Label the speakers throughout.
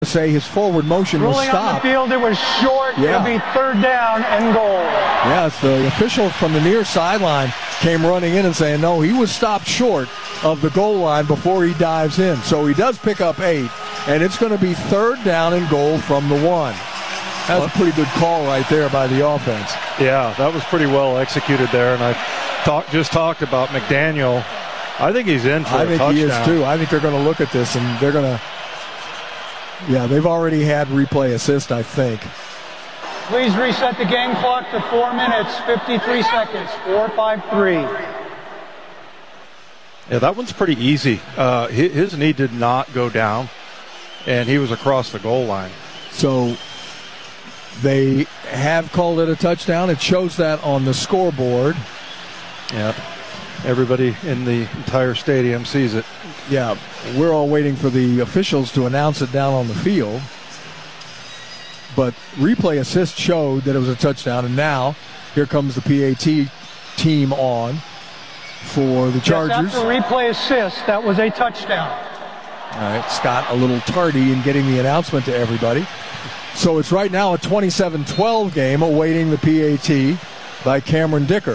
Speaker 1: say his forward motion was stopped.
Speaker 2: Ruling on the field, it was short.
Speaker 1: Yeah.
Speaker 2: It'll be third down and goal.
Speaker 1: Yes, the official from the near sideline came running in and saying, no, he was stopped short of the goal line before he dives in. So he does pick up 8, and it's going to be third down and goal from the 1. That's a pretty good call right there by the offense.
Speaker 3: Yeah, that was pretty well executed there, and I just talked about McDaniel. I think he's in for a touchdown.
Speaker 1: I think he is too. I think they're going to look at this, and they're going to... Yeah, they've already had replay assist, I think.
Speaker 2: Please reset the game clock to 4 minutes, 53 seconds, 4-5-3.
Speaker 3: Yeah, that one's pretty easy. His knee did not go down, and he was across the goal line.
Speaker 1: So they have called it a touchdown. It shows that on the scoreboard.
Speaker 3: Yeah, everybody in the entire stadium sees it.
Speaker 1: Yeah, we're all waiting for the officials to announce it down on the field. But replay assist showed that it was a touchdown, and now here comes the PAT team on for the Chargers.
Speaker 2: Yes, after replay assist, that was a touchdown.
Speaker 1: All right, Scott a little tardy in getting the announcement to everybody. So it's right now a 27-12 game awaiting the PAT by Cameron Dicker.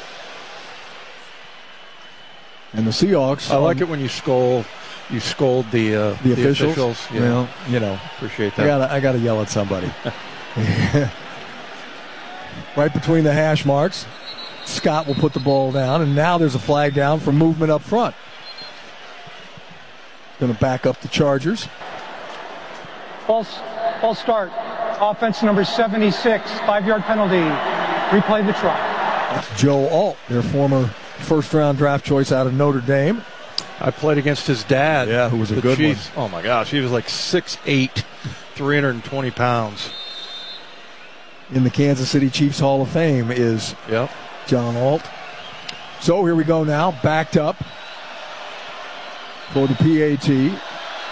Speaker 1: And the Seahawks.
Speaker 3: I like it when you scold the officials.
Speaker 1: Yeah. Well, you know,
Speaker 3: appreciate that.
Speaker 1: I gotta yell at somebody. Right between the hash marks, Scott will put the ball down, and now there's a flag down for movement up front. Going to back up the Chargers.
Speaker 2: False start. Offense number 76, 5-yard penalty. Replay the try.
Speaker 1: That's Joe Alt, their former first-round draft choice out of Notre Dame.
Speaker 3: I played against his dad.
Speaker 1: Yeah, who was a good one.
Speaker 3: Oh, my gosh. He was like 6'8", 320 pounds.
Speaker 1: In the Kansas City Chiefs Hall of Fame is John Alt. So here we go now, backed up for the PAT.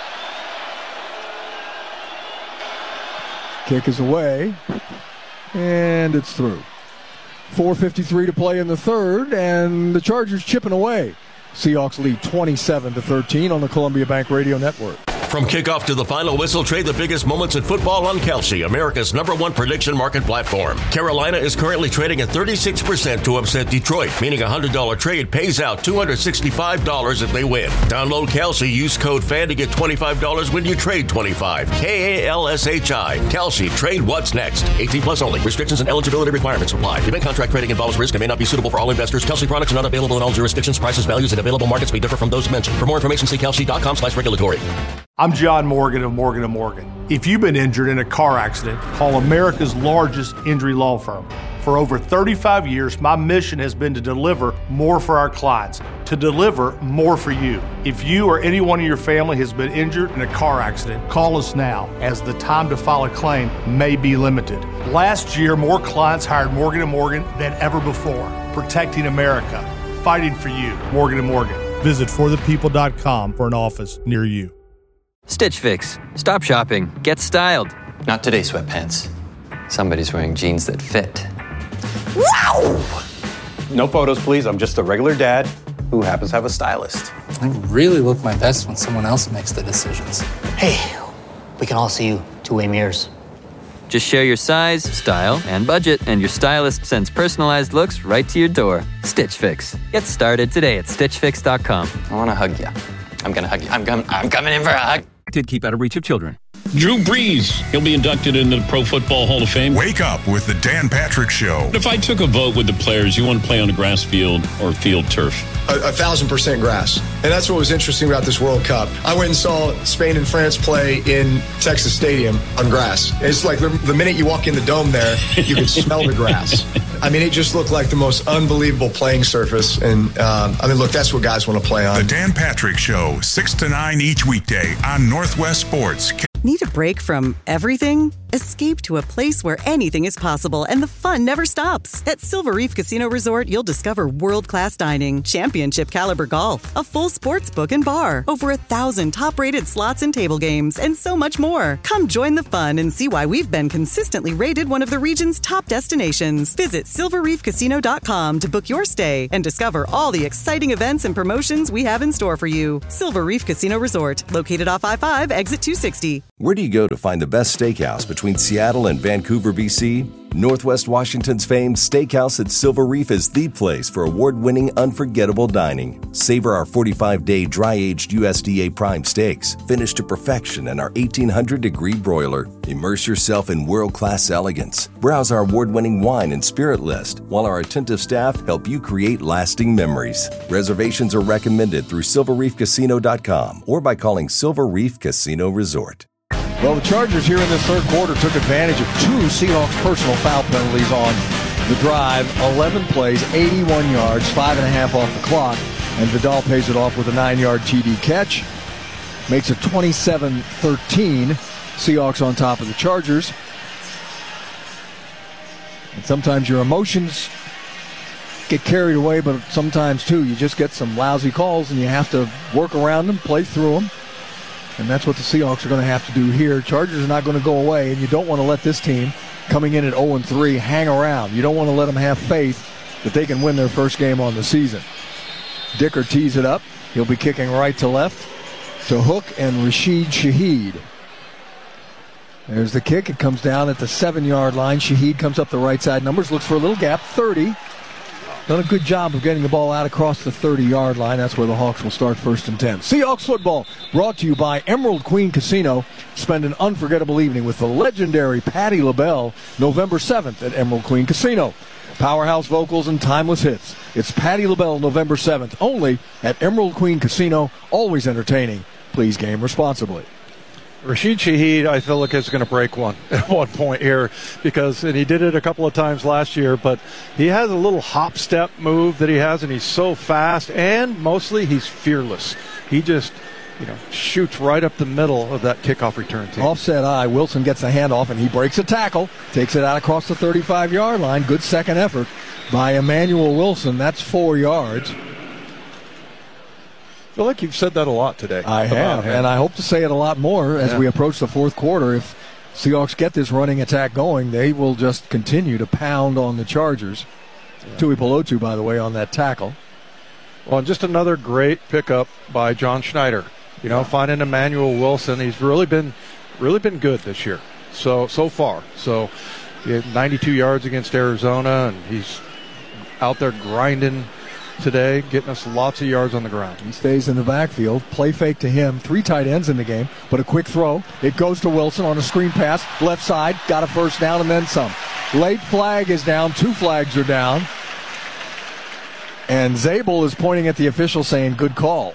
Speaker 1: Kick is away, and it's through. 4:53 to play in the third, and the Chargers chipping away. Seahawks lead 27-13 on the Columbia Bank Radio Network.
Speaker 4: From kickoff to the final whistle, trade the biggest moments in football on Kalshi, America's #1 prediction market platform. Carolina is currently trading at 36% to upset Detroit, meaning a $100 trade pays out $265 if they win. Download Kalshi, use code FAN to get $25 when you trade $25. KALSHI. Kalshi, trade what's next. 18 plus only. Restrictions and eligibility requirements apply. Event contract trading involves risk and may not be suitable for all investors. Kalshi products are not available in all jurisdictions. Prices, values, and available markets may differ from those mentioned. For more information, see kalshi.com/regulatory.
Speaker 5: I'm John Morgan of Morgan & Morgan. If you've been injured in a car accident, call America's largest injury law firm. For over 35 years, my mission has been to deliver more for our clients, to deliver more for you. If you or anyone in your family has been injured in a car accident, call us now, as the time to file a claim may be limited. Last year, more clients hired Morgan & Morgan than ever before, protecting America, fighting for you. Morgan & Morgan. Visit forthepeople.com for an office near you.
Speaker 6: Stitch Fix. Stop shopping. Get styled.
Speaker 7: Not today, sweatpants. Somebody's wearing jeans that fit. Wow! No photos, please. I'm just a regular dad who happens to have a stylist.
Speaker 8: I really look my best when someone else makes the decisions.
Speaker 9: Hey, we can all see you two-way mirrors.
Speaker 6: Just share your size, style, and budget, and your stylist sends personalized looks right to your door. Stitch Fix. Get started today at StitchFix.com.
Speaker 7: I want to hug you. I'm going to hug you. I'm coming in for a hug.
Speaker 10: Did keep out of reach of children.
Speaker 11: Drew Brees. He'll be inducted into the Pro Football Hall of Fame.
Speaker 12: Wake up with the Dan Patrick Show.
Speaker 11: If I took a vote with the players, you want to play on a grass field or field turf?
Speaker 13: 1,000% grass. And that's what was interesting about this World Cup. I went and saw Spain and France play in Texas Stadium on grass. It's like the minute you walk in the dome there, you can smell the grass. I mean, it just looked like the most unbelievable playing surface. And, look, that's what guys want to play on.
Speaker 12: The Dan Patrick Show, 6 to 9 each weekday on Northwest Sports.
Speaker 14: Need a break from everything? Escape to a place where anything is possible and the fun never stops. At Silver Reef Casino Resort, you'll discover world-class dining, championship caliber golf, a full sports book and bar, over 1,000 top-rated slots and table games, and so much more. Come join the fun and see why we've been consistently rated one of the region's top destinations. Visit silverreefcasino.com to book your stay and discover all the exciting events and promotions we have in store for you. Silver Reef Casino Resort, located off I-5, exit 260.
Speaker 10: Where do you go to find the best steakhouse between Seattle and Vancouver, BC? Northwest Washington's famed Steakhouse at Silver Reef is the place for award-winning, unforgettable dining. Savor our 45-day dry-aged USDA prime steaks, finished to perfection in our 1800-degree broiler. Immerse yourself in world-class elegance. Browse our award-winning wine and spirit list, while our attentive staff help you create lasting memories. Reservations are recommended through silverreefcasino.com or by calling Silver Reef Casino Resort.
Speaker 1: Well, the Chargers here in this third quarter took advantage of 2 Seahawks personal foul penalties on the drive. 11 plays, 81 yards, 5.5 off the clock. And Vidal pays it off with a 9-yard TD catch. Makes it 27-13. Seahawks on top of the Chargers. And sometimes your emotions get carried away, but sometimes, too, you just get some lousy calls and you have to work around them, play through them. And that's what the Seahawks are going to have to do here. Chargers are not going to go away, and you don't want to let this team, coming in at 0-3, hang around. You don't want to let them have faith that they can win their first game on the season. Dicker tees it up. He'll be kicking right to left to Hook and Rashid Shaheed. There's the kick. It comes down at the 7-yard line. Shaheed comes up the right side. Numbers looks for a little gap. 30. Done a good job of getting the ball out across the 30-yard line. That's where the Hawks will start 1st and 10. Seahawks football brought to you by Emerald Queen Casino. Spend an unforgettable evening with the legendary Patti LaBelle November 7th at Emerald Queen Casino. Powerhouse vocals and timeless hits. It's Patti LaBelle November 7th only at Emerald Queen Casino. Always entertaining. Please game responsibly.
Speaker 3: Rashid Shaheed, I feel like is going to break one at one point here and he did it a couple of times last year, but he has a little hop step move that he has, and he's so fast, and mostly he's fearless. He just, shoots right up the middle of that kickoff return team.
Speaker 1: Offset eye. Wilson gets the handoff, and he breaks a tackle, takes it out across the 35-yard line. Good second effort by Emmanuel Wilson. That's 4 yards.
Speaker 3: I feel like you've said that a lot today.
Speaker 1: I have, and I hope to say it a lot more as we approach the fourth quarter. If Seahawks get this running attack going, they will just continue to pound on the Chargers. Tui Pelotu, by the way, on that tackle.
Speaker 3: Well, and just another great pickup by John Schneider. Finding Emmanuel Wilson. He's really been good this year. So far. So he had 92 yards against Arizona, and he's out there grinding today, getting us lots of yards on the ground.
Speaker 1: He stays in the backfield. Play fake to him. 3 tight ends in the game, but a quick throw. It goes to Wilson on a screen pass. Left side, got a first down and then some. Late flag is down. 2 flags are down. And Zabel is pointing at the official saying, good call.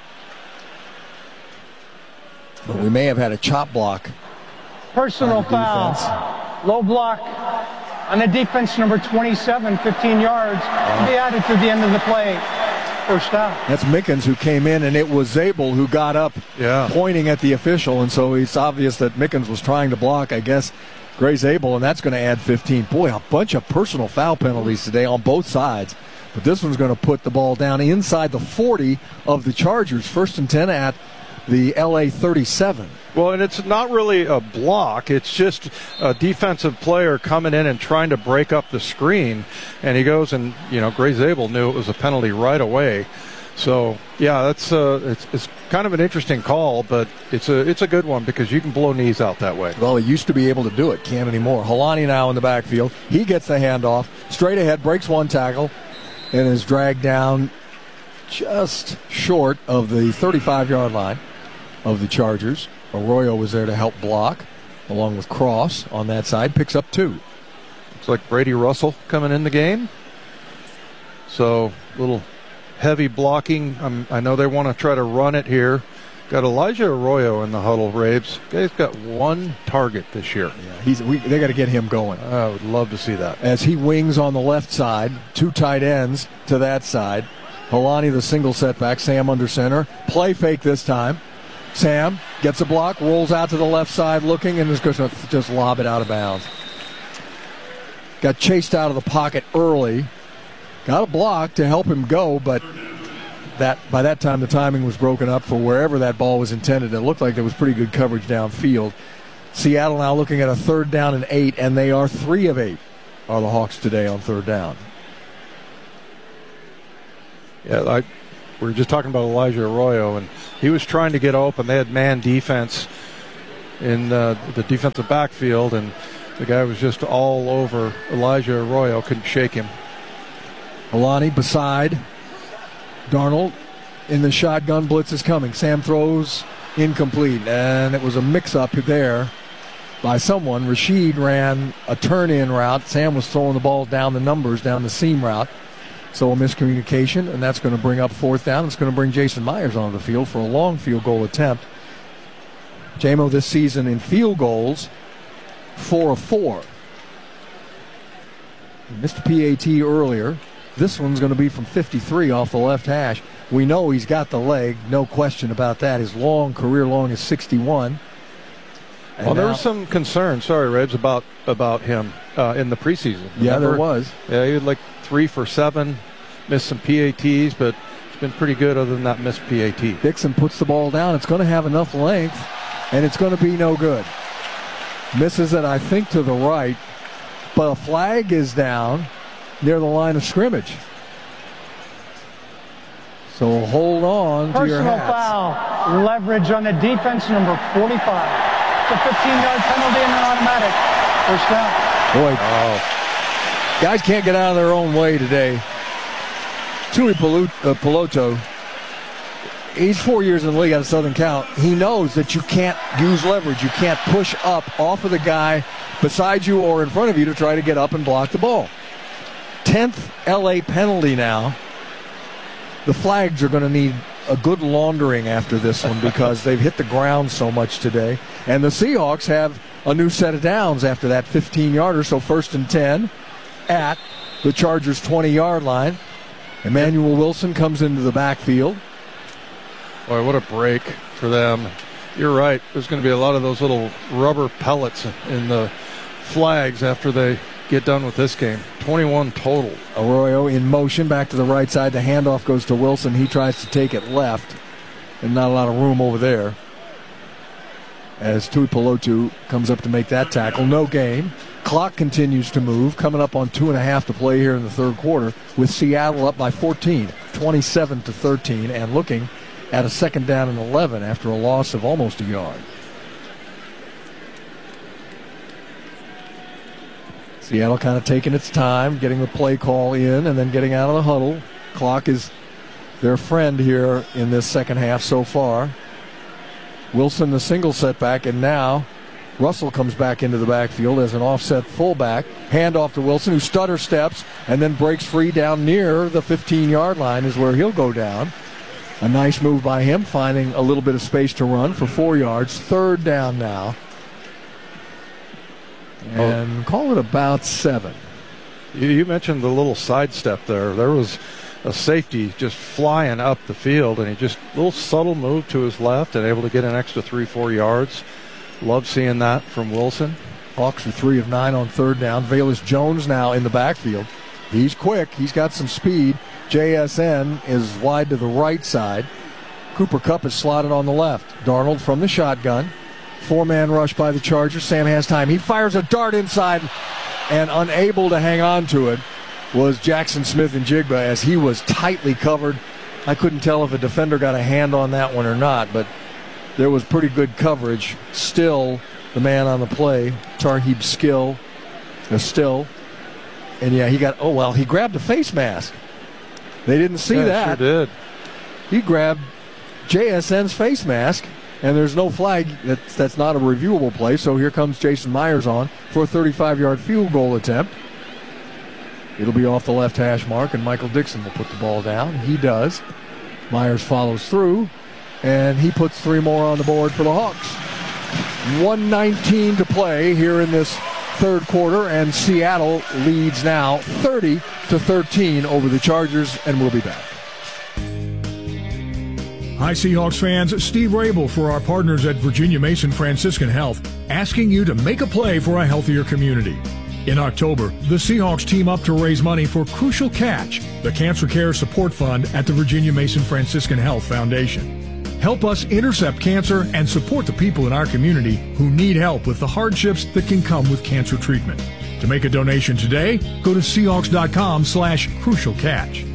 Speaker 1: But we may have had a chop block.
Speaker 2: Personal foul. Low block on the defense, number 27, 15 yards. To be added to the end of the play. First down.
Speaker 1: That's Mickens who came in, and it was Zabel who got up pointing at the official. And so it's obvious that Mickens was trying to block, I guess, Gray Zabel, and that's going to add 15. Boy, a bunch of personal foul penalties today on both sides. But this one's going to put the ball down inside the 40 of the Chargers. 1st and 10 at the LA 37.
Speaker 3: Well, and it's not really a block. It's just a defensive player coming in and trying to break up the screen. And he goes and, Gray Zabel knew it was a penalty right away. So, that's it's kind of an interesting call, but it's a good one because you can blow knees out that way.
Speaker 1: Well, he used to be able to do it. Can't anymore. Helani now in the backfield. He gets the handoff. Straight ahead, breaks one tackle, and is dragged down just short of the 35-yard line of the Chargers. Arroyo was there to help block, along with Cross on that side. Picks up 2.
Speaker 3: Looks like Brady Russell coming in the game. So, a little heavy blocking. I know they want to try to run it here. Got Elijah Arroyo in the huddle, Raves. Guy's got 1 target this year.
Speaker 1: Yeah, they got to get him going.
Speaker 3: I would love to see that.
Speaker 1: As he wings on the left side, 2 tight ends to that side. Helani the single setback, Sam under center. Play fake this time. Sam gets a block, rolls out to the left side looking, and is going to just lob it out of bounds. Got chased out of the pocket early. Got a block to help him go, but by that time the timing was broken up for wherever that ball was intended. It looked like there was pretty good coverage downfield. Seattle now looking at a 3rd down and 8, and they are 3 of 8 are the Hawks today on 3rd down.
Speaker 3: Yeah, we were just talking about Elijah Arroyo, and he was trying to get open. They had man defense, in the defensive backfield, and the guy was just all over Elijah Arroyo. Couldn't shake him.
Speaker 1: Alani beside Darnold in the shotgun. Blitz is coming. Sam throws incomplete, and it was a mix-up there by someone. Rashid ran a turn-in route. Sam was throwing the ball down the numbers, down the seam route. So a miscommunication, and that's going to bring up 4th down. It's going to bring Jason Myers onto the field for a long field goal attempt. JMO this season in field goals, 4 of 4. He missed a PAT earlier. This one's going to be from 53 off the left hash. We know he's got the leg, no question about that. His career long is 61. And
Speaker 3: well, there was some concern, Reg, about him in the preseason.
Speaker 1: Yeah, there was.
Speaker 3: Yeah, he had like 3 for 7, missed some PATs, but it's been pretty good other than that missed PAT.
Speaker 1: Dixon puts the ball down. It's going to have enough length, and it's going to be no good. Misses it, I think, to the right, but a flag is down near the line of scrimmage. So hold on to your hats.
Speaker 2: Personal foul, leverage on the defense, number 45. It's a 15-yard penalty and an automatic first down.
Speaker 1: Boy, guys can't get out of their own way today. Tui Peloto, he's 4 years in the league out of Southern Cal. He knows that you can't use leverage. You can't push up off of the guy beside you or in front of you to try to get up and block the ball. 10th LA penalty now. The flags are going to need a good laundering after this one because they've hit the ground so much today. And the Seahawks have a new set of downs after that 15-yarder, so 1st and 10 at the Chargers' 20-yard line. Emmanuel Wilson comes into the backfield.
Speaker 3: Boy, what a break for them. You're right. There's going to be a lot of those little rubber pellets in the flags after they get done with this game. 21 total.
Speaker 1: Arroyo in motion back to the right side. The handoff goes to Wilson. He tries to take it left, and not a lot of room over there as Tui Peloto comes up to make that tackle. No gain. Clock continues to move, coming up on 2.5 to play here in the third quarter, with Seattle up by 14, 27-13, and looking at a 2nd down and 11 after a loss of almost a yard. Seattle kind of taking its time, getting the play call in, and then getting out of the huddle. Clock is their friend here in this second half so far. Wilson the single setback, and now Russell comes back into the backfield as an offset fullback. Handoff to Wilson, who stutter steps and then breaks free down near the 15-yard line is where he'll go down. A nice move by him, finding a little bit of space to run for 4 yards. 3rd down now. And call it about 7.
Speaker 3: You mentioned the little sidestep there. There was a safety just flying up the field, and he just a little subtle move to his left and able to get an extra 3-4 yards. Love seeing that from Wilson.
Speaker 1: Hawks are 3 of 9 on 3rd down. Velus Jones now in the backfield. He's quick. He's got some speed. JSN is wide to the right side. Cooper Kupp is slotted on the left. Darnold from the shotgun. 4-man rush by the Chargers. Sam has time. He fires a dart inside, and unable to hang on to it was Jackson Smith-Njigba as he was tightly covered. I couldn't tell if a defender got a hand on that one or not, but there was pretty good coverage. Still, the man on the play, Tarheeb Still. And yeah, he grabbed a face mask. They didn't see that.
Speaker 3: Sure did.
Speaker 1: He grabbed JSN's face mask. And there's no flag. That's not a reviewable play. So here comes Jason Myers on for a 35-yard field goal attempt. It'll be off the left hash mark, and Michael Dixon will put the ball down. He does. Myers follows through, and he puts 3 more on the board for the Hawks. 1:19 to play here in this third quarter, and Seattle leads now 30-13 over the Chargers, and we'll be back.
Speaker 15: Hi, Seahawks fans. Steve Rabel for our partners at Virginia Mason Franciscan Health, asking you to make a play for a healthier community. In October, the Seahawks team up to raise money for Crucial Catch, the cancer care support fund at the Virginia Mason Franciscan Health Foundation. Help us intercept cancer and support the people in our community who need help with the hardships that can come with cancer treatment. To make a donation today, go to Seahawks.com/crucialcatch.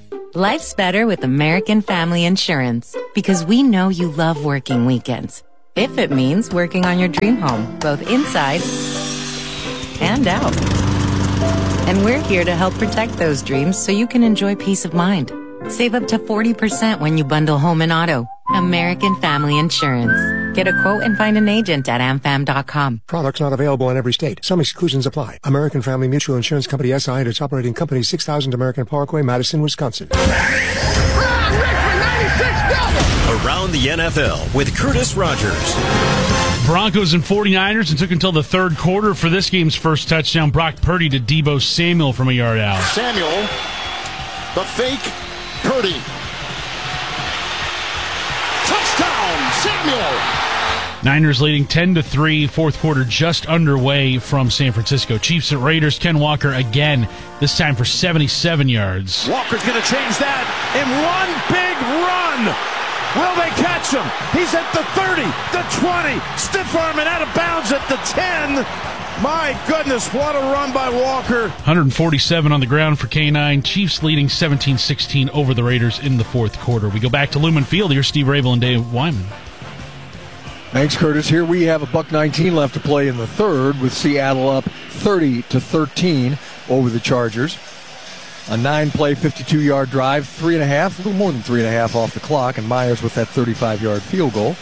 Speaker 16: Life's better with American Family Insurance because we know you love working weekends. if it means working on your dream home, both inside and out. And we're here to help protect those dreams so you can enjoy peace of mind. Save up to 40% when you bundle home and auto. American Family Insurance. Get a quote and find an agent at amfam.com.
Speaker 17: Products not available in every state. Some exclusions apply. American Family Mutual Insurance Company SI and its operating company 6000 American Parkway, Madison, Wisconsin.
Speaker 18: Around the NFL with Curtis Rogers.
Speaker 19: Broncos and 49ers, and took until the third quarter for this game's first touchdown. Brock Purdy to Deebo Samuel from a yard out.
Speaker 20: Samuel, the fake, Purdy. Touchdown, Samuel.
Speaker 19: Niners leading 10-3, fourth quarter just underway from San Francisco. Chiefs at Raiders, Ken Walker again, this time for 77 yards.
Speaker 20: Walker's going to change that in one big run. Will they catch him? He's at the 30, the 20, stiff arm and out of bounds at the 10. My goodness, what a run by Walker.
Speaker 19: 147 on the ground for K9. Chiefs leading 17-16 over the Raiders in the fourth quarter. We go back to Lumen Field. Here's Steve Rabel and Dave Wyman.
Speaker 1: Thanks, Curtis. Here we have $1:19 left to play in the third, with Seattle up 30-13 over the Chargers. A 9-play, 52-yard drive, 3.5, a little more than 3.5 off the clock, and Myers with that 35-yard field goal.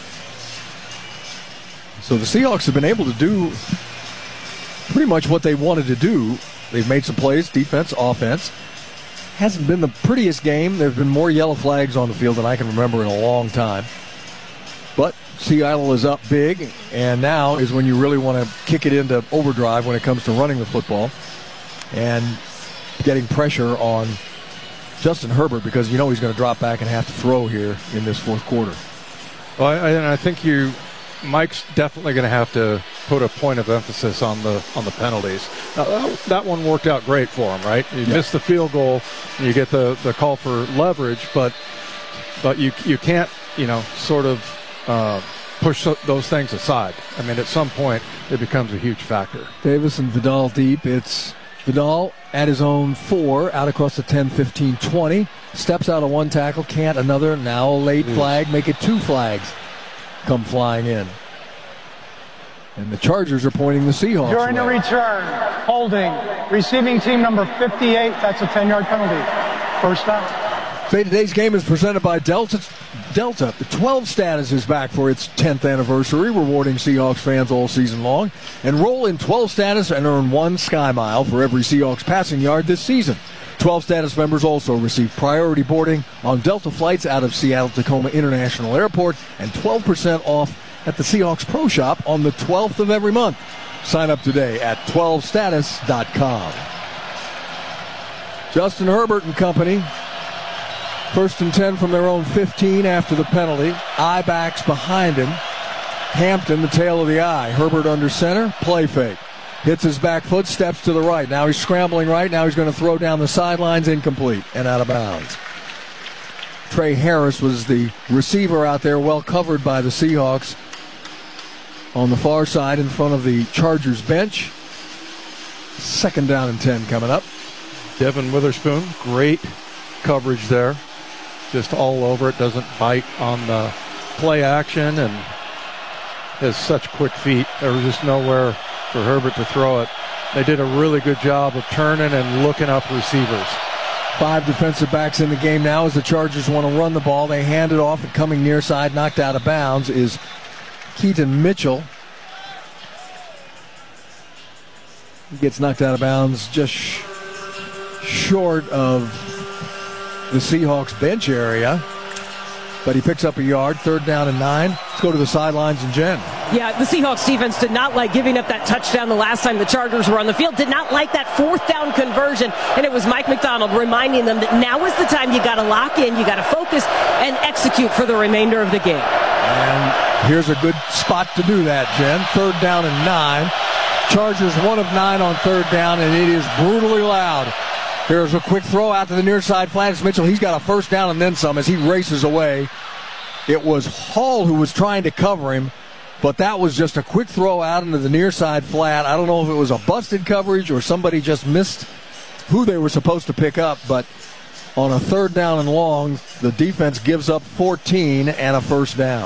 Speaker 1: So the Seahawks have been able to do pretty much what they wanted to do. They've made some plays, defense, offense. Hasn't been the prettiest game. There have been more yellow flags on the field than I can remember in a long time. But Seattle is up big, and now is when you really want to kick it into overdrive when it comes to running the football and getting pressure on Justin Herbert, because you know he's going to drop back and have to throw here in this fourth quarter.
Speaker 3: Well, I think Mike's definitely going to have to put a point of emphasis on the penalties. That one worked out great for him, right? You miss the field goal, and you get the call for leverage, but you can't, sort of push those things aside. I mean, at some point, it becomes a huge factor.
Speaker 1: Davis and Vidal deep. It's Vidal at his own 4, out across the 10, 15, 20. Steps out of one tackle, can't another. Now a late flag, make it 2 flags come flying in. And the Chargers are pointing the Seahawks
Speaker 2: During the return, holding, receiving team number 58, that's a 10-yard penalty. First down.
Speaker 1: Today's game is presented by Delta. The 12 status is back for its 10th anniversary, rewarding Seahawks fans all season long. Enroll in 12 status and earn 1 Sky Mile for every Seahawks passing yard this season. 12 status members also receive priority boarding on Delta flights out of Seattle-Tacoma International Airport and 12% off at the Seahawks Pro Shop on the 12th of every month. Sign up today at 12status.com. Justin Herbert and company. 1st and 10 from their own 15 after the penalty. I-backs behind him. Hampton, the tail of the eye. Herbert under center. Play fake. Hits his back foot, steps to the right. Now he's scrambling right. Now he's going to throw down the sidelines, incomplete and out of bounds. Trey Harris was the receiver out there, well covered by the Seahawks on the far side in front of the Chargers bench. 2nd down and 10 coming up.
Speaker 3: Devin Witherspoon, great coverage there. Just all over it, doesn't bite on the play action, and has such quick feet. There was just nowhere for Herbert to throw it. They did a really good job of turning and looking up receivers.
Speaker 1: 5 defensive backs in the game now as the Chargers want to run the ball. They hand it off, and coming near side, knocked out of bounds, is Keaton Mitchell. He gets knocked out of bounds just short of the Seahawks bench area, but he picks up a yard. 3rd down and 9. Let's go to the sidelines and Jen.
Speaker 21: Yeah, the Seahawks defense did not like giving up that touchdown the last time the Chargers were on the field, did not like that 4th down conversion, and it was Mike McDonald reminding them that now is the time you got to lock in, you got to focus and execute for the remainder of the game.
Speaker 1: And here's a good spot to do that, Jen. 3rd down and 9. Chargers 1 of 9 on 3rd down, and it is brutally loud. Here's a quick throw out to the near side. Flags Mitchell. He's got a 1st down and then some as he races away. It was Hall who was trying to cover him, but that was just a quick throw out into the near side flat. I don't know if it was a busted coverage or somebody just missed who they were supposed to pick up, but on a 3rd down and long, the defense gives up 14 and a 1st down.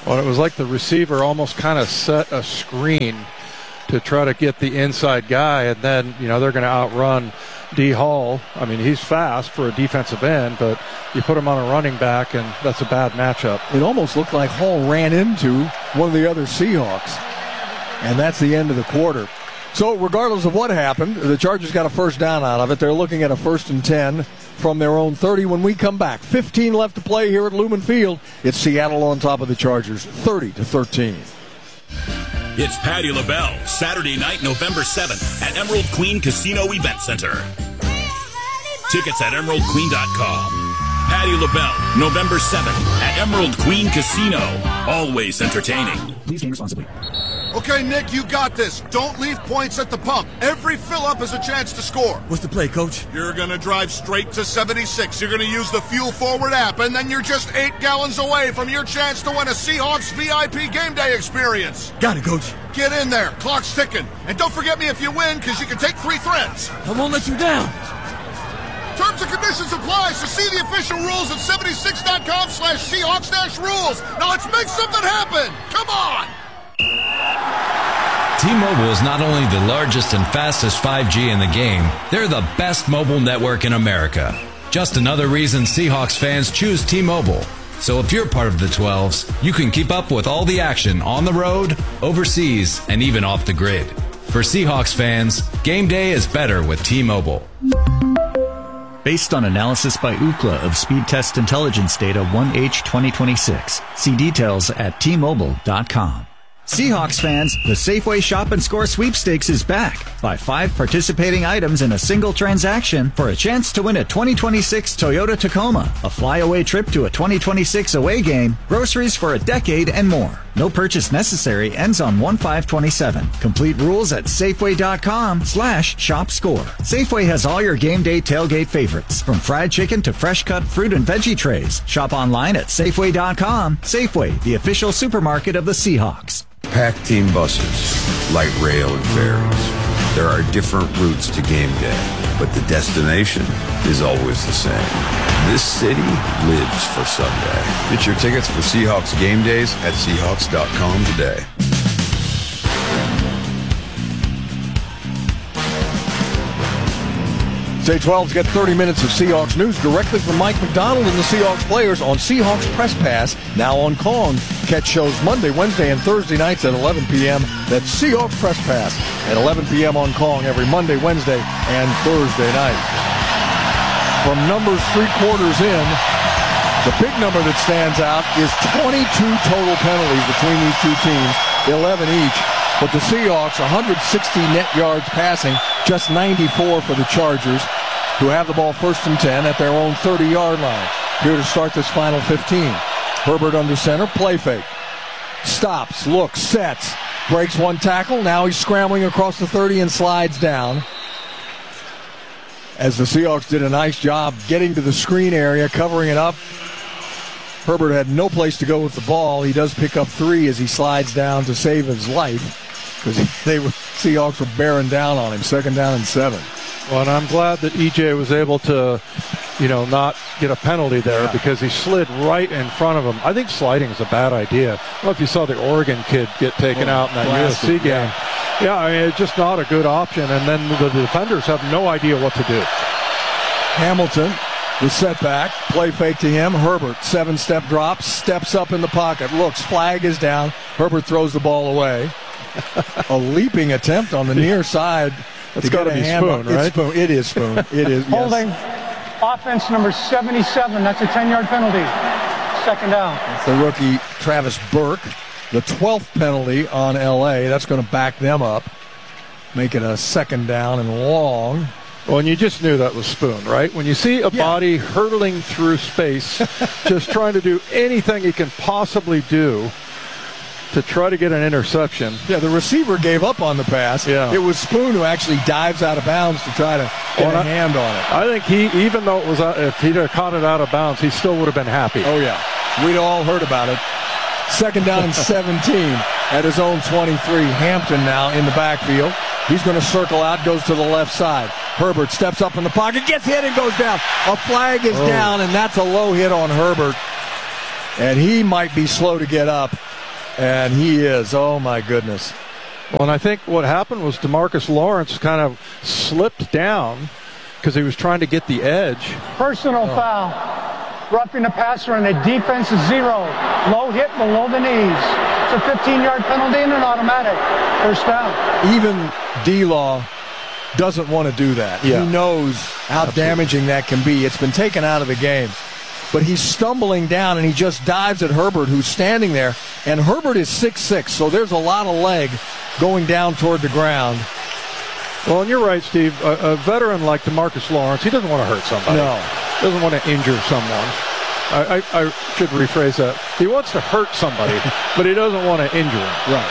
Speaker 3: Well, it was like the receiver almost kind of set a screen to try to get the inside guy, and then, they're going to outrun D. Hall. I mean, he's fast for a defensive end, but you put him on a running back, and that's a bad matchup.
Speaker 1: It almost looked like Hall ran into one of the other Seahawks, and that's the end of the quarter. So regardless of what happened, the Chargers got a first down out of it. They're looking at a 1st and 10 from their own 30 when we come back. 15 left to play here at Lumen Field. It's Seattle on top of the Chargers, 30-13.
Speaker 12: It's Patti LaBelle, Saturday night, November 7th at Emerald Queen Casino Event Center. Tickets at emeraldqueen.com. Patti LaBelle, November 7th at Emerald Queen Casino. Always entertaining.
Speaker 4: Please drink responsibly.
Speaker 20: Okay, Nick, you got this. Don't leave points at the pump. Every fill-up is a chance to score.
Speaker 4: What's the play, Coach?
Speaker 20: You're going to drive straight to 76. You're going to use the Fuel Forward app, and then you're just 8 gallons away from your chance to win a Seahawks VIP game day experience.
Speaker 4: Got it, Coach.
Speaker 20: Get in there. Clock's ticking. And don't forget me if you win, because you can take 3 threats.
Speaker 4: I won't let you down.
Speaker 20: Terms and conditions apply, so see the official rules at 76.com/Seahawks-rules. Now let's make something happen. Come on.
Speaker 22: T-Mobile is not only the largest and fastest 5G in the game, they're the best mobile network in America. Just another reason Seahawks fans choose T-Mobile. So if you're part of the 12s, you can keep up with all the action on the road, overseas, and even off the grid. For Seahawks fans, game day is better with T-Mobile.
Speaker 23: Based on analysis by Ookla of speed test intelligence data 1H 2026. See details at T-Mobile.com. Seahawks fans, the Safeway Shop and Score sweepstakes is back. Buy 5 participating items in a single transaction for a chance to win a 2026 Toyota Tacoma, a flyaway trip to a 2026 away game, groceries for a decade, and more. No purchase necessary. Ends on 1/5/27. Complete rules at Safeway.com/shopscore. Safeway has all your game day tailgate favorites, from fried chicken to fresh cut fruit and veggie trays. Shop online at Safeway.com. Safeway, the official supermarket of the Seahawks.
Speaker 24: Packed team buses, light rail and ferries. There are different routes to game day, but the destination is always the same. This city lives for Sunday. Get your tickets for Seahawks game days at Seahawks.com today.
Speaker 1: Say 12's get 30 minutes of Seahawks news directly from Mike McDonald and the Seahawks players on Seahawks Press Pass, now on Kong. Catch shows Monday, Wednesday, and Thursday nights at 11 p.m. That's Seahawks Press Pass at 11 p.m. on Kong every Monday, Wednesday, and Thursday night. From numbers 3 quarters in, the big number that stands out is 22 total penalties between these two teams, 11 each. But the Seahawks, 160 net yards passing, just 94 for the Chargers, who have the ball 1st and 10 at their own 30-yard line. Here to start this final 15. Herbert under center, play fake. Stops, looks, sets, breaks one tackle. Now he's scrambling across the 30 and slides down. As the Seahawks did a nice job getting to the screen area, covering it up. Herbert had no place to go with the ball. He does pick up 3 as he slides down to save his life, because Seahawks were bearing down on him, 2nd down and 7.
Speaker 3: Well, and I'm glad that EJ was able to, not get a penalty there, because he slid right in front of him. I think sliding is a bad idea. I don't know if you saw the Oregon kid get taken out in that USC game. Yeah, I mean, it's just not a good option, and then the defenders have no idea what to do.
Speaker 1: Hamilton, the setback, play fake to him. Herbert, 7-step drop, steps up in the pocket, looks, flag is down. Herbert throws the ball away. A leaping attempt on the near side.
Speaker 3: It's got to be Spoon, right?
Speaker 1: It is Spoon. It is.
Speaker 2: Holding. Offense number 77. That's a 10-yard penalty. 2nd down.
Speaker 1: That's the rookie Travis Burke. The 12th penalty on L.A. That's going to back them up. Make it a 2nd down and long.
Speaker 3: Well, and you just knew that was Spoon, right? When you see a body hurtling through space, just trying to do anything he can possibly do to try to get an interception.
Speaker 1: Yeah, the receiver gave up on the pass.
Speaker 3: Yeah.
Speaker 1: It was Spoon who actually dives out of bounds to try to get a hand on it.
Speaker 3: I think even though it was, if he'd have caught it out of bounds, he still would have been happy.
Speaker 1: Oh, yeah. We'd all heard about it. 2nd down and 17 at his own 23. Hampton now in the backfield. He's going to circle out, goes to the left side. Herbert steps up in the pocket, gets hit and goes down. A flag is down, and that's a low hit on Herbert. And he might be slow to get up. And he is. Oh, my goodness.
Speaker 3: Well, and I think what happened was DeMarcus Lawrence kind of slipped down because he was trying to get the edge.
Speaker 2: Personal foul. Roughing the passer and the defense is 0. Low hit below the knees. It's a 15-yard penalty and an automatic. First down.
Speaker 1: Even D-Law doesn't want to do that.
Speaker 3: Yeah.
Speaker 1: He knows how damaging that can be. It's been taken out of the game. But he's stumbling down, and he just dives at Herbert, who's standing there. And Herbert is 6'6", so there's a lot of leg going down toward the ground.
Speaker 3: Well, and you're right, Steve. A veteran like DeMarcus Lawrence, he doesn't want to hurt somebody.
Speaker 1: No.
Speaker 3: Doesn't want to injure someone. I should rephrase that. He wants to hurt somebody, but he doesn't want to injure him.
Speaker 1: Right.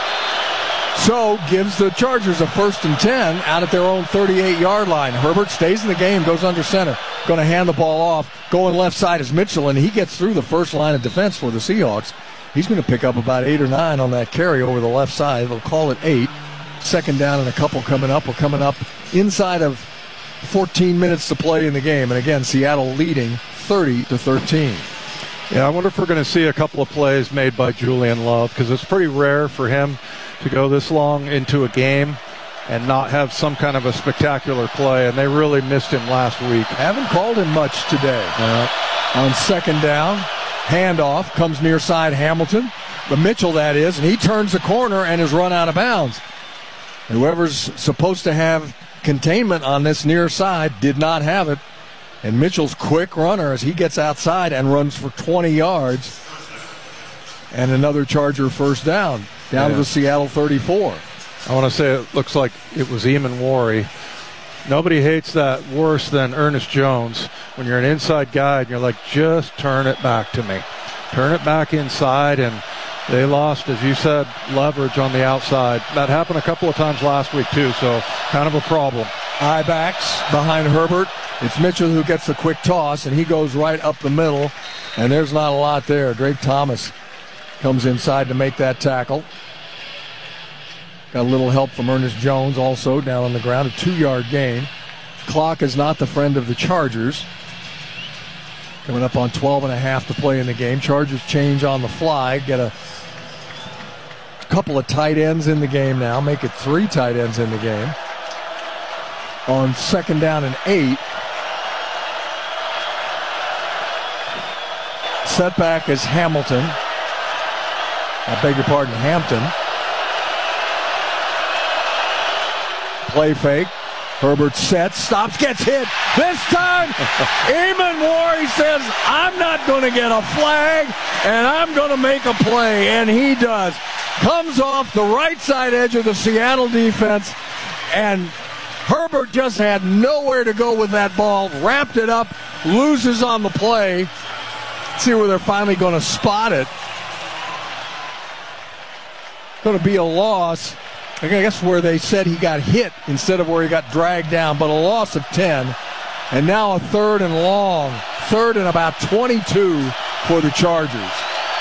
Speaker 1: So gives the Chargers a 1st and 10 out at their own 38-yard line. Herbert stays in the game, goes under center. Going to hand the ball off. Going left side is Mitchell, and he gets through the first line of defense for the Seahawks. He's going to pick up about 8 or 9 on that carry over the left side. They'll call it 8. Second down and a couple coming up. We're coming up inside of 14 minutes to play in the game. And again, Seattle leading 30-13.
Speaker 3: Yeah, I wonder if we're going to see a couple of plays made by Julian Love, because it's pretty rare for him to go this long into a game and not have some kind of a spectacular play, and they really missed him last week.
Speaker 1: Haven't called him much today. On second down, handoff, comes near side Hamilton, the Mitchell that is, and he turns the corner and is run out of bounds. Whoever's supposed to have containment on this near side did not have it, and Mitchell's quick runner as he gets outside and runs for 20 yards, and another Charger first down to the Seattle 34.
Speaker 3: I want to say it looks like it was Eamon Worry. Nobody hates that worse than Ernest Jones. When you're an inside guy and you're like, just turn it back to me. Turn it back inside, and they lost, as you said, leverage on the outside. That happened a couple of times last week, too, so kind of a problem.
Speaker 1: Eye backs behind Herbert. It's Mitchell who gets the quick toss, and he goes right up the middle, and there's not a lot there. Drake Thomas comes inside to make that tackle. Got a little help from Ernest Jones also down on the ground, a 2-yard gain. Clock is not the friend of the Chargers. Coming up on 12.5 to play in the game. Chargers change on the fly, get a couple of tight ends in the game now, make it 3 tight ends in the game. On second down and 8. Setback is Hamilton. I beg your pardon, Hampton. Play fake. Herbert sets, stops, gets hit. This time, Eamon Worry says, I'm not going to get a flag, and I'm going to make a play. And he does. Comes off the right side edge of the Seattle defense, and Herbert just had nowhere to go with that ball. Wrapped it up, loses on the play. Let's see where they're finally going to spot it. Going to be a loss. I guess where they said he got hit instead of where he got dragged down, but a loss of 10. And now a third and long. Third and about 22 for the Chargers.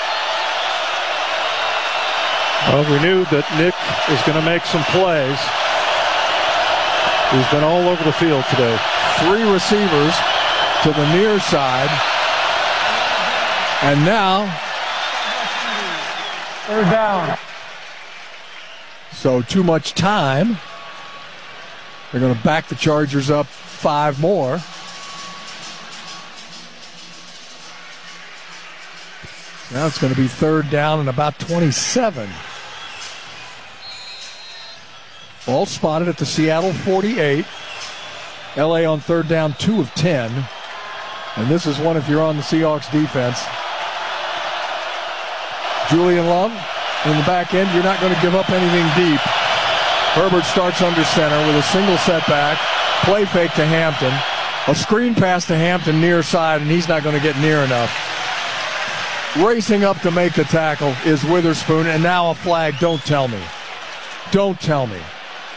Speaker 3: Well, we knew that Nick is going to make some plays. He's been all over the field today.
Speaker 1: 3 receivers to the near side. And now,
Speaker 2: third down.
Speaker 1: So too much time. They're going to back the Chargers up 5 more. Now it's going to be third down and about 27. All spotted at the Seattle 48. LA on third down, 2 of 10. And this is one if you're on the Seahawks defense. Julian Love in the back end. You're not going to give up anything deep. Herbert starts under center with a single setback. Play fake to Hampton. A screen pass to Hampton near side, and he's not going to get near enough. Racing up to make the tackle is Witherspoon, and now a flag. Don't tell me. Don't tell me.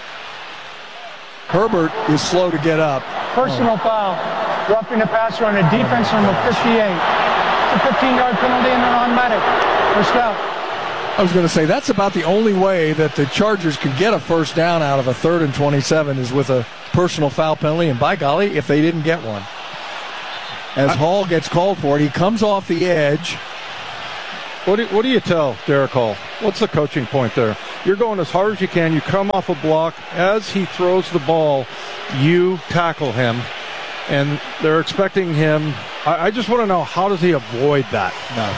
Speaker 1: Herbert is slow to get up.
Speaker 2: Personal foul. Roughing the passer on a defense number 58. It's a 15-yard penalty and an automatic. First down.
Speaker 1: I was going to say, that's about the only way that the Chargers could get a first down out of a 3rd and 27 is with a personal foul penalty, and by golly, if they didn't get one. As Hall gets called for it, he comes off the edge.
Speaker 3: What do you tell Derek Hall? What's the coaching point there? You're going as hard as you can. You come off a block. As he throws the ball, you tackle him. And they're expecting him. I just want to know, how does he avoid that?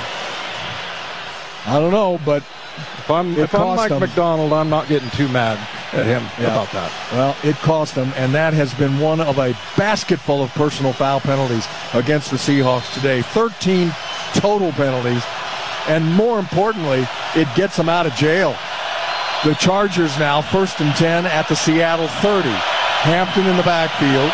Speaker 1: I don't know, but
Speaker 3: if I'm Mike Macdonald, I'm not getting too mad at him about that.
Speaker 1: Well, it cost him, and that has been one of a basket full of personal foul penalties against the Seahawks today. 13 total penalties, and more importantly, it gets them out of jail. The Chargers now 1st and 10 at the Seattle 30. Hampton in the backfield.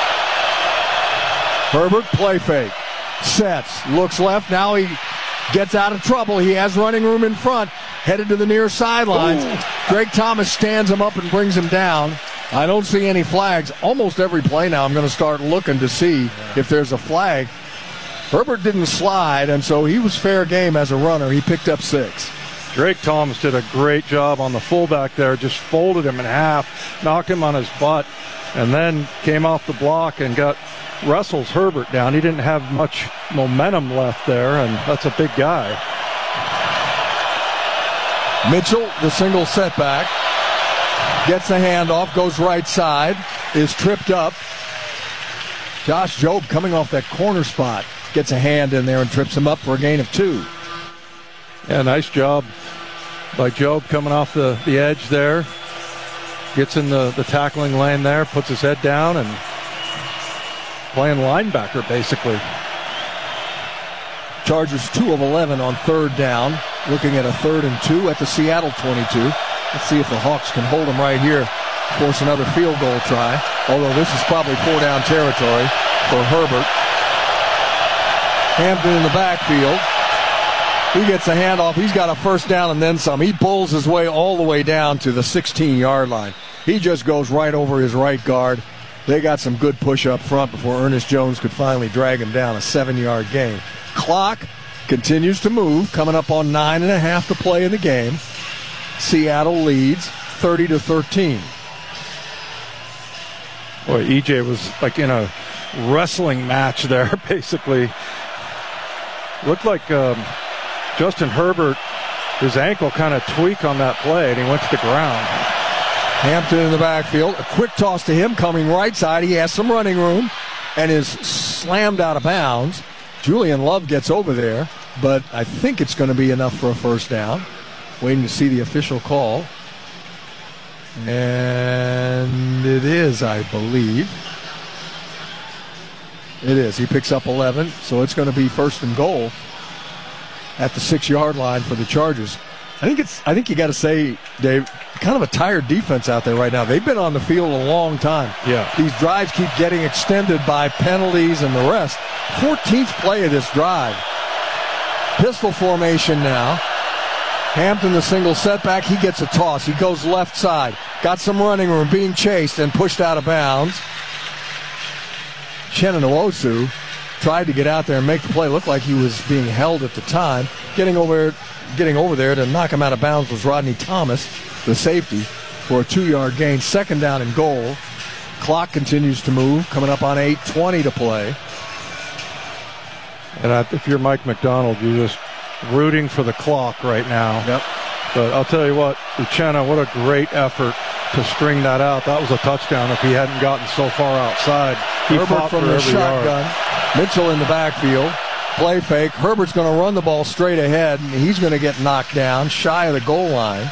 Speaker 1: Herbert play fake. Sets. Looks left. Now he gets out of trouble. He has running room in front. Headed to the near sidelines. Greg Thomas stands him up and brings him down. I don't see any flags. Almost every play now I'm going to start looking to see if there's a flag. Herbert didn't slide, and so he was fair game as a runner. He picked up 6.
Speaker 3: Drake Thomas did a great job on the fullback there. Just folded him in half, knocked him on his butt, and then came off the block and wrestles Herbert down. He didn't have much momentum left there, and that's a big guy.
Speaker 1: Mitchell, the single setback, gets the handoff, goes right side, is tripped up. Josh Jobe coming off that corner spot, gets a hand in there and trips him up for a gain of 2.
Speaker 3: Yeah, nice job by Jobe coming off the edge there. Gets in the tackling lane there, puts his head down, and playing linebacker basically.
Speaker 1: Chargers 2 of 11 on 3rd down. Looking at a 3rd and 2 at the Seattle 22. Let's see if the Hawks can hold them right here. Force another field goal try. Although this is probably 4-down territory for Herbert. Hampton in the backfield. He gets a handoff. He's got a 1st down and then some. He pulls his way all the way down to the 16-yard line. He just goes right over his right guard. They got some good push up front before Ernest Jones could finally drag him down. A 7-yard gain. Clock continues to move, coming up on 9.5 to play in the game. Seattle leads 30-13.
Speaker 3: Boy, EJ was like in a wrestling match there, basically. Looked like Justin Herbert, his ankle kind of tweaked on that play, and he went to the ground.
Speaker 1: Hampton in the backfield. A quick toss to him coming right side. He has some running room and is slammed out of bounds. Julian Love gets over there, but I think it's going to be enough for a 1st down. Waiting to see the official call. And it is, I believe. It is. He picks up 11, so it's going to be 1st and goal at the 6-yard line for the Chargers. I think you got to say, Dave, kind of a tired defense out there right now. They've been on the field a long time.
Speaker 3: Yeah.
Speaker 1: These drives keep getting extended by penalties and the rest. 14th play of this drive. Pistol formation now. Hampton, the single setback. He gets a toss. He goes left side. Got some running room, being chased and pushed out of bounds. Shannon Nwosu tried to get out there and make the play. Looked like he was being held at the time. Getting over there to knock him out of bounds was Rodney Thomas, the safety, for a 2-yard gain. 2nd down and goal. Clock continues to move, coming up on 8:20 to play.
Speaker 3: And if you're Mike Macdonald, you're just rooting for the clock right now.
Speaker 1: Yep.
Speaker 3: But I'll tell you what, Uchenna, what a great effort to string that out. That was a touchdown if he hadn't gotten so far outside. He
Speaker 1: Herbert from the shotgun.
Speaker 3: Yard.
Speaker 1: Mitchell in the backfield. Play fake. Herbert's going to run the ball straight ahead, and he's going to get knocked down shy of the goal line.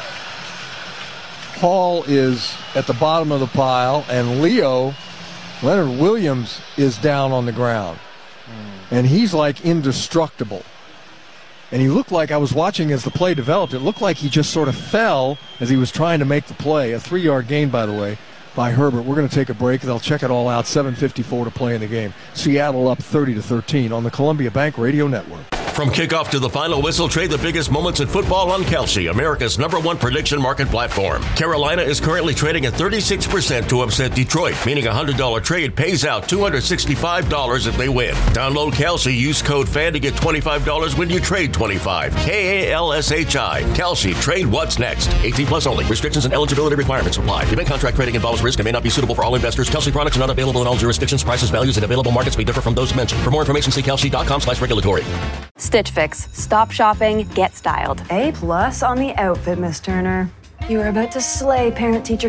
Speaker 1: Hall is at the bottom of the pile, and Leonard Williams, is down on the ground. And he's like indestructible. And he looked like, I was watching as the play developed, it looked like he just sort of fell as he was trying to make the play. A 3-yard gain, by the way, by Herbert. We're going to take a break. They'll check it all out. 7:54 to play in the game. Seattle up 30-13 on the Columbia Bank Radio Network.
Speaker 18: From kickoff to the final whistle, trade the biggest moments in football on Kalshi, America's #1 prediction market platform. Carolina is currently trading at 36% to upset Detroit, meaning a $100 trade pays out $265 if they win. Download Kalshi, use code FAN to get $25 when you trade $25. KALSHI. Kalshi, trade what's next. 18 plus only. Restrictions and eligibility requirements apply. Event contract trading involves risk and may not be suitable for all investors. Kalshi products are not available in all jurisdictions. Prices, values, and available markets may differ from those mentioned. For more information, see kalshi.com/regulatory.
Speaker 4: Stitch Fix. Stop shopping, get styled.
Speaker 5: A+ on the outfit, Miss Turner. You are about to slay parent-teacher